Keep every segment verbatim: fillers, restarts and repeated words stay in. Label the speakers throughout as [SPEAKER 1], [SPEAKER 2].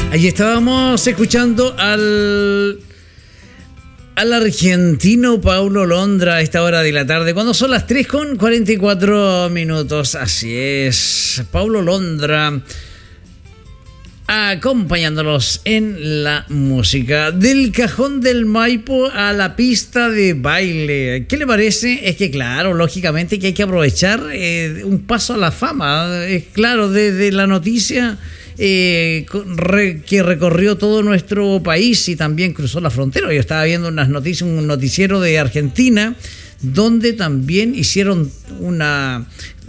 [SPEAKER 1] Ahí estábamos escuchando al, al argentino Paulo Londra a esta hora de la tarde, cuando son las tres con cuarenta y cuatro minutos. Así es, Paulo Londra acompañándolos en la música. Del cajón del Maipo a la pista de baile. ¿Qué le parece? Es que claro, lógicamente que hay que aprovechar eh, un paso a la fama. Es claro, desde la noticia eh, re, que recorrió todo nuestro país y también cruzó la frontera. Yo estaba viendo unas noticias, un noticiero de Argentina, donde también hicieron una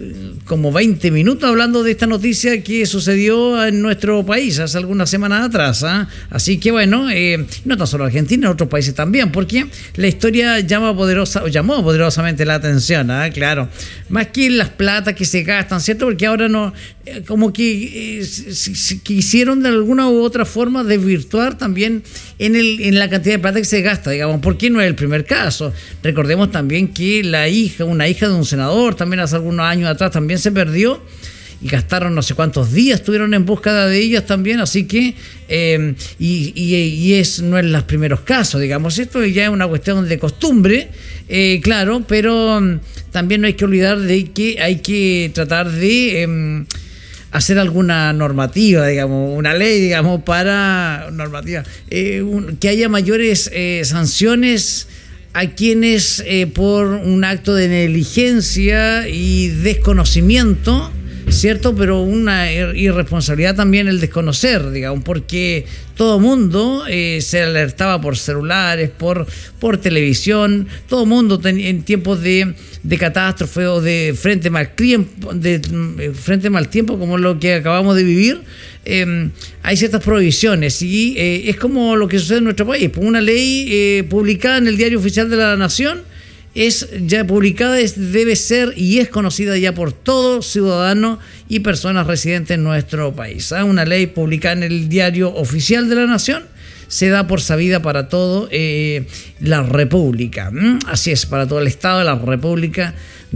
[SPEAKER 1] como veinte minutos hablando de esta noticia que sucedió en nuestro país hace algunas semanas atrás, ¿eh? Así que bueno, eh, no tan solo Argentina, en otros países también, porque la historia llama poderosa, o llamó poderosamente la atención, ¿eh? Claro, más que las platas que se gastan, ¿cierto? Porque ahora no, eh, como que eh, si, si, quisieron de alguna u otra forma desvirtuar también en, el, en la cantidad de plata que se gasta, digamos, porque no es el primer caso. Recordemos también que la hija, una hija de un senador, también hace algunos años atrás también se perdió y gastaron no sé cuántos días, estuvieron en búsqueda de ellas también, así que eh, y, y, y es no es los primeros casos, digamos, esto ya es una cuestión de costumbre, eh, claro, pero um, también no hay que olvidar de que hay que tratar de eh, hacer alguna normativa, digamos, una ley, digamos, para normativa, eh, un, que haya mayores eh, sanciones a quienes eh, por un acto de negligencia y desconocimiento, ¿cierto? Pero una irresponsabilidad también el desconocer, digamos, porque todo mundo eh, se alertaba por celulares, por, por televisión, todo mundo ten, en tiempos de, de catástrofe o de frente mal tiempo, de frente mal tiempo como lo que acabamos de vivir. Eh, hay ciertas prohibiciones y eh, es como lo que sucede en nuestro país. Una ley eh, publicada en el Diario Oficial de la Nación es ya publicada, es, debe ser y es conocida ya por todo ciudadano y personas residentes en nuestro país. ¿Ah? Una ley publicada en el Diario Oficial de la Nación se da por sabida para todo eh, la República. ¿Mm? Así es, para todo el Estado de la República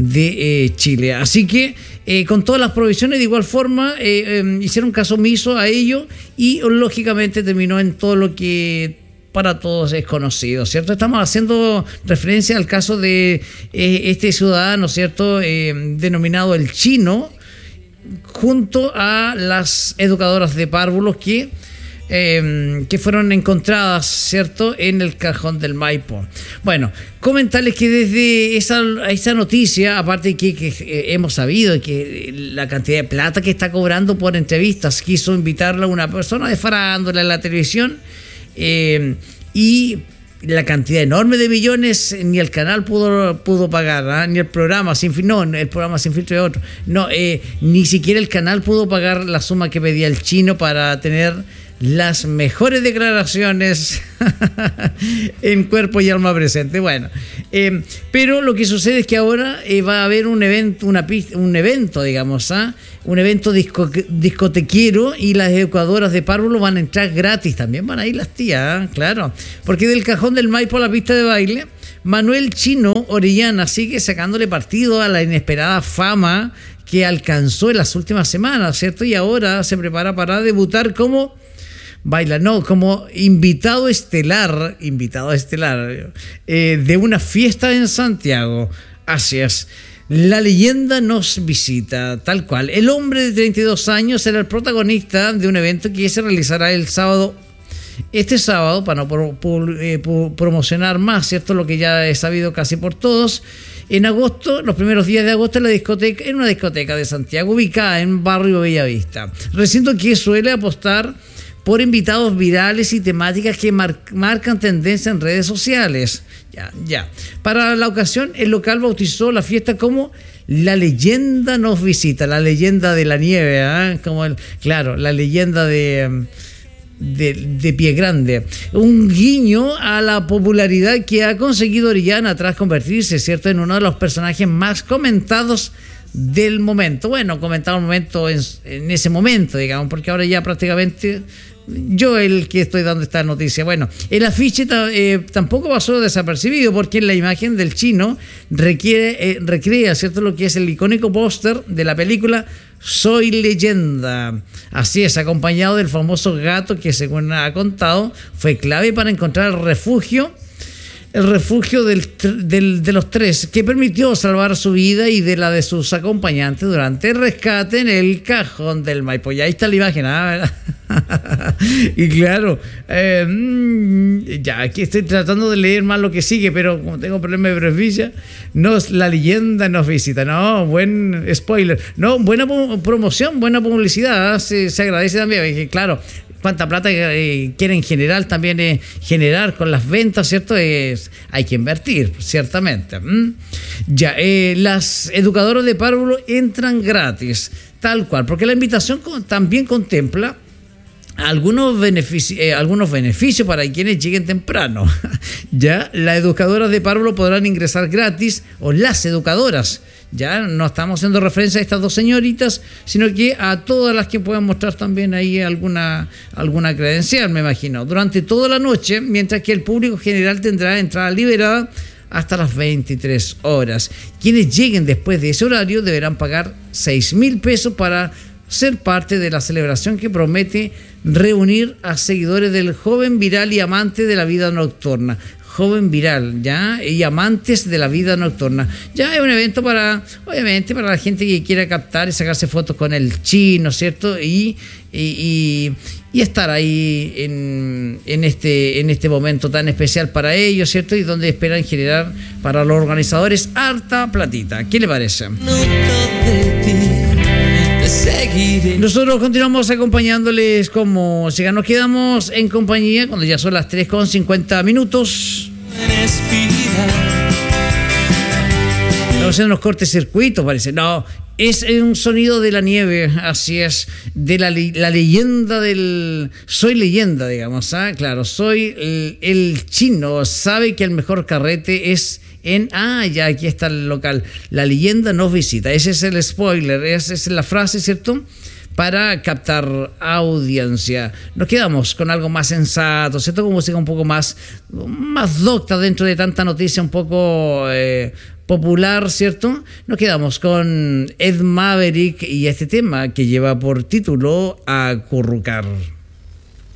[SPEAKER 1] de eh, Chile. Así que eh, con todas las provisiones, de igual forma eh, eh, hicieron caso omiso a ello y lógicamente terminó en todo lo que para todos es conocido, ¿cierto? Estamos haciendo referencia al caso de eh, este ciudadano, ¿cierto? Eh, denominado el Chino, junto a las educadoras de párvulos que Eh, que fueron encontradas, ¿cierto?, en el cajón del Maipo. Bueno, comentarles que desde esa, esa noticia, aparte que, que eh, hemos sabido que la cantidad de plata que está cobrando por entrevistas, quiso invitarla a una persona de farándula en la televisión eh, y la cantidad enorme de millones ni el canal pudo pudo pagar, ¿eh? Ni el programa sin fin, no, el programa Sin Filtro de otro, no, eh, ni siquiera el canal pudo pagar la suma que pedía el Chino para tener las mejores declaraciones en cuerpo y alma presente. Bueno, eh, pero lo que sucede es que ahora eh, va a haber un evento, una pista, un evento, digamos, ¿ah? un evento disco, discotequero y las educadoras de párvulo van a entrar gratis. También van a ir las tías, ¿eh? Claro, porque del cajón del Maipo a la pista de baile, Manuel Chino Orellana sigue sacándole partido a la inesperada fama que alcanzó en las últimas semanas, ¿cierto? Y ahora se prepara para debutar como baila, no, como invitado estelar, invitado estelar eh, de una fiesta en Santiago. Así es, la leyenda nos visita, tal cual. El hombre de treinta y dos años será el protagonista de un evento que se realizará el sábado, este sábado, para no pro, pro, eh, pro, promocionar más, ¿cierto? Lo que ya he sabido casi por todos. En agosto, los primeros días de agosto, en la discoteca, en una discoteca de Santiago, ubicada en Barrio Bellavista. Recinto que suele apostar por invitados virales y temáticas que mar- marcan tendencia en redes sociales. Ya, ya. Para la ocasión, el local bautizó la fiesta como La Leyenda Nos Visita, la leyenda de la nieve, ¿eh? Como el, claro, la leyenda de, de, de Pie Grande. Un guiño a la popularidad que ha conseguido Orellana tras convertirse, ¿cierto?, en uno de los personajes más comentados del momento. Bueno, comentado el momento en, en ese momento, digamos, porque ahora ya prácticamente yo el que estoy dando esta noticia. Bueno, el afiche eh, tampoco pasó desapercibido, porque la imagen del Chino requiere, eh, recrea, ¿cierto?, lo que es el icónico póster de la película Soy Leyenda. Así es, acompañado del famoso gato que, según ha contado, fue clave para encontrar el refugio el refugio del, del, de los tres, que permitió salvar su vida y de la de sus acompañantes durante el rescate en el Cajón del Maipo. Y ahí está la imagen, ¿ah? Y claro, eh, ya aquí estoy tratando de leer más lo que sigue, pero como tengo problemas de presbicia, no, la leyenda nos visita. No, buen spoiler. No, buena promoción, buena publicidad, ¿eh? se, se agradece también, porque, claro, cuánta plata eh, quieren generar también eh, generar con las ventas, ¿cierto? Es, hay que invertir, ciertamente. ¿Mm? Ya, eh, las educadoras de párvulo entran gratis, tal cual, porque la invitación con, también contempla algunos beneficios, eh, algunos beneficios para quienes lleguen temprano. Ya, las educadoras de párvulo podrán ingresar gratis, o las educadoras. Ya no estamos haciendo referencia a estas dos señoritas, sino que a todas las que puedan mostrar también ahí alguna, alguna credencial, me imagino, durante toda la noche, mientras que el público general tendrá entrada liberada hasta las veintitrés horas. Quienes lleguen después de ese horario deberán pagar seis mil pesos para ser parte de la celebración que promete reunir a seguidores del joven viral y amante de la vida nocturna. Joven viral, ¿ya? Y amantes de la vida nocturna. Ya es un evento para, obviamente, para la gente que quiera captar y sacarse fotos con el chino, ¿cierto? Y, y, y, y estar ahí en, en, este, en este momento tan especial para ellos, ¿cierto? Y donde esperan generar para los organizadores harta platita. ¿Qué le parece? Nosotros continuamos acompañándoles con música. Nos quedamos en compañía cuando ya son las tres con cincuenta minutos. Estamos haciendo unos cortecircuitos, parece. No, es un sonido de la nieve, así es, de la, la leyenda del... Soy Leyenda, digamos, ¿ah? Claro, soy el, el chino, sabe que el mejor carrete es... En, ah, ya aquí está el local. La leyenda nos visita. Ese es el spoiler, esa es la frase, ¿cierto? Para captar audiencia. Nos quedamos con algo más sensato, ¿cierto? Con música un poco más, más docta dentro de tanta noticia un poco eh, popular, ¿cierto? Nos quedamos con Ed Maverick y este tema que lleva por título Acurrucar.